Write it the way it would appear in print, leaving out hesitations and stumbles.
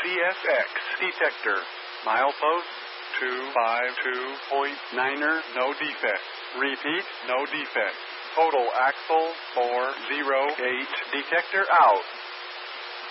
CSX detector. Milepost 252.9er, no defect. Repeat, no defect. Total axle 408. Detector out.